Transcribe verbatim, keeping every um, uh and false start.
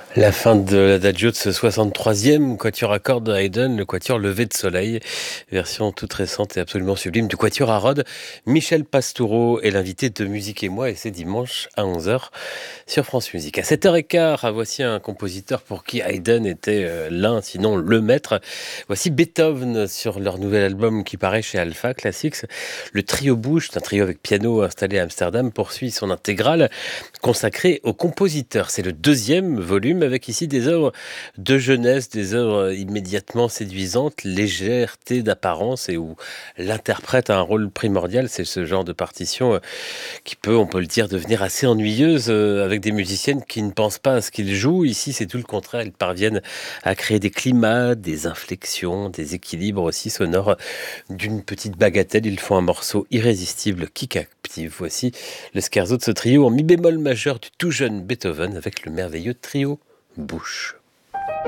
La fin de l'adagio de ce soixante-troisième quatuor à cordes de Haydn, le quatuor Lever de soleil, version toute récente et absolument sublime du quatuor à Rhodes. Michel Pastoureau est l'invité de Musique et Moi et c'est dimanche à onze heures sur France Musique. À sept heures quinze, voici un compositeur pour qui Haydn était euh, l'un, sinon le maître. Voici Beethoven sur leur nouvel album qui paraît chez Alpha Classics. Le trio Bouche, un trio avec piano installé à Amsterdam, poursuit son intégrale consacrée aux compositeurs. C'est le deuxième volume avec ici des œuvres de jeunesse, des œuvres immédiatement séduisantes, légèreté d'apparence et où l'interprète a un rôle primordial. C'est ce genre de partition euh, qui peut, on peut le dire, devenir assez ennuyeuse euh, avec des musiciennes qui ne pensent pas à ce qu'ils jouent. Ici, c'est tout le contraire. Ils parviennent à créer des climats, des inflexions, des équilibres aussi sonores d'une petite bagatelle. Ils font un morceau irrésistible qui captive. Voici le scherzo de ce trio en mi bémol majeur du tout jeune Beethoven avec le merveilleux trio Bouche.